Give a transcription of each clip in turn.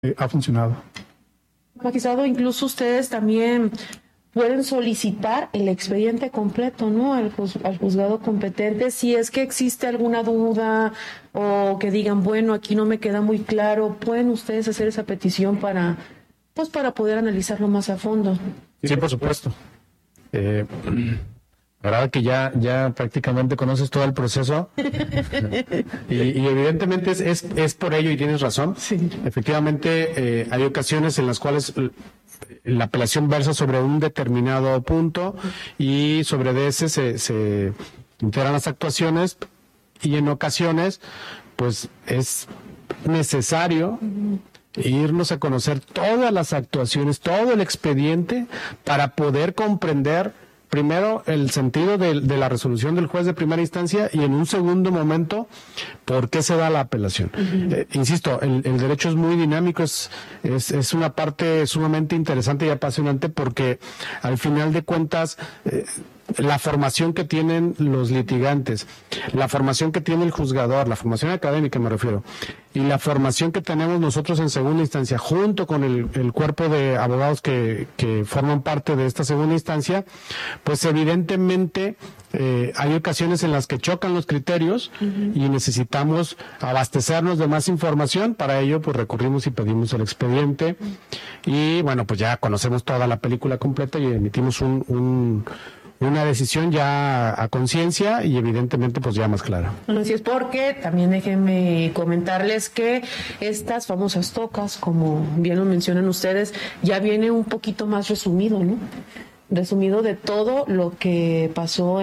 ha funcionado. Magistrado, incluso ustedes también pueden solicitar el expediente completo, ¿no? Al juzgado competente, si es que existe alguna duda o que digan, bueno, aquí no me queda muy claro, pueden ustedes hacer esa petición para poder analizarlo más a fondo. Sí, por supuesto. La verdad que ya prácticamente conoces todo el proceso y evidentemente es por ello, y tienes razón. Sí. Efectivamente, hay ocasiones en las cuales la apelación versa sobre un determinado punto y sobre ese se integran las actuaciones, y en ocasiones pues es necesario irnos a conocer todas las actuaciones, todo el expediente, para poder comprender primero el sentido de la resolución del juez de primera instancia, y en un segundo momento por qué se da la apelación. Insisto, el derecho es muy dinámico, es una parte sumamente interesante y apasionante, porque al final de cuentas la formación que tienen los litigantes, la formación que tiene el juzgador, la formación académica me refiero, y la formación que tenemos nosotros en segunda instancia, junto con el cuerpo de abogados que forman parte de esta segunda instancia, pues evidentemente hay ocasiones en las que chocan los criterios y necesitamos abastecernos de más información. Para ello pues recurrimos y pedimos el expediente, y bueno, pues ya conocemos toda la película completa y emitimos una decisión ya a conciencia y evidentemente pues ya más clara. Así es, porque también déjenme comentarles que estas famosas tocas, como bien lo mencionan ustedes, ya viene un poquito más resumido, ¿no? Resumido de todo lo que pasó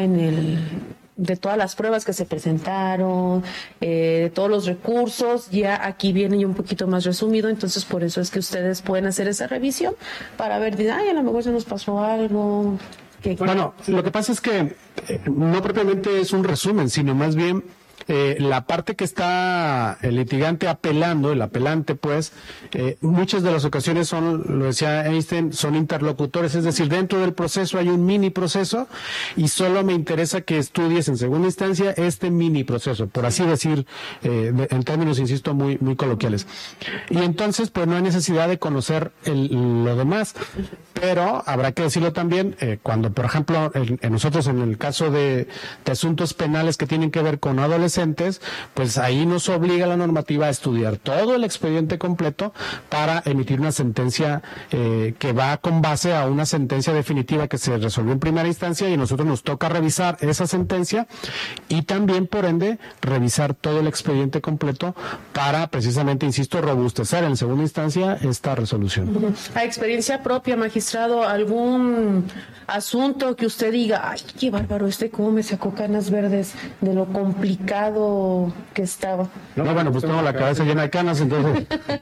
de todas las pruebas que se presentaron, de todos los recursos, ya aquí viene ya un poquito más resumido. Entonces por eso es que ustedes pueden hacer esa revisión para ver, a lo mejor se nos pasó algo. Bueno, lo que pasa es que no propiamente es un resumen, sino más bien la parte que está el litigante apelando, el apelante pues, muchas de las ocasiones son, lo decía Einstein, son interlocutores, es decir, dentro del proceso hay un mini proceso y solo me interesa que estudies en segunda instancia este mini proceso, por así decir, en términos, insisto, muy, muy coloquiales. Y entonces pues no hay necesidad de conocer lo demás, pero habrá que decirlo también, cuando por ejemplo nosotros en el caso de asuntos penales que tienen que ver con adolescentes, pues ahí nos obliga la normativa a estudiar todo el expediente completo para emitir una sentencia que va con base a una sentencia definitiva que se resolvió en primera instancia, y a nosotros nos toca revisar esa sentencia y también, por ende, revisar todo el expediente completo para precisamente, insisto, robustecer en segunda instancia esta resolución. A experiencia propia, magistrado, ¿algún asunto que usted diga, ay, qué bárbaro, cómo me sacó canas verdes de lo complicado que estaba? No, bueno, pues tengo la cabeza llena de canas, entonces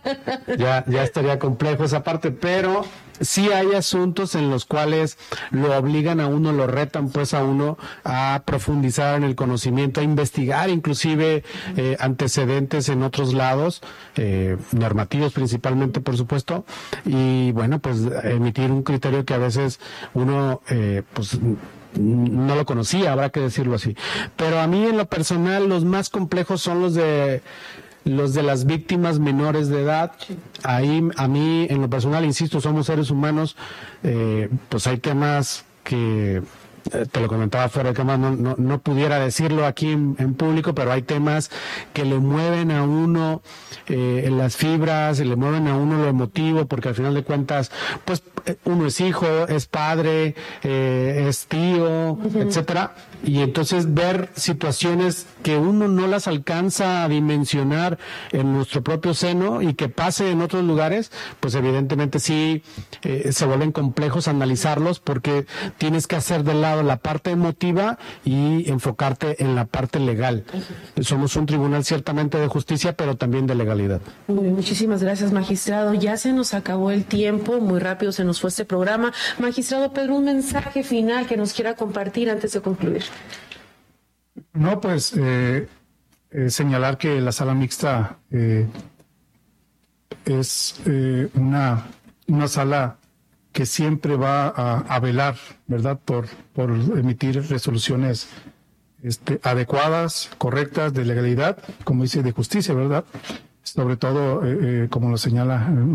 ya estaría complejo esa parte, pero sí hay asuntos en los cuales lo obligan a uno, lo retan pues a uno a profundizar en el conocimiento, a investigar inclusive antecedentes en otros lados, normativos principalmente, por supuesto, y bueno, pues emitir un criterio que a veces uno pues no lo conocía, habrá que decirlo así. Pero a mí en lo personal los más complejos son los de las víctimas menores de edad. Ahí a mí en lo personal, insisto, somos seres humanos, pues hay temas que te lo comentaba fuera de cámara, no pudiera decirlo aquí en público, pero hay temas que le mueven a uno en las fibras, le mueven a uno lo emotivo, porque al final de cuentas, pues uno es hijo, es padre, es tío, etcétera, y entonces ver situaciones que uno no las alcanza a dimensionar en nuestro propio seno y que pase en otros lugares, pues evidentemente sí se vuelven complejos analizarlos, porque tienes que hacer de lado la parte emotiva y enfocarte en la parte legal. Somos un tribunal ciertamente de justicia, pero también de legalidad. Muy bien, muchísimas gracias, magistrado. Ya se nos acabó el tiempo, muy rápido se nos fue este programa. Magistrado Pedro, un mensaje final que nos quiera compartir antes de concluir. No, pues señalar que la sala mixta es una sala que siempre va a velar, ¿verdad?, por emitir resoluciones adecuadas, correctas, de legalidad, como dice, de justicia, ¿verdad? sobre todo, como lo señala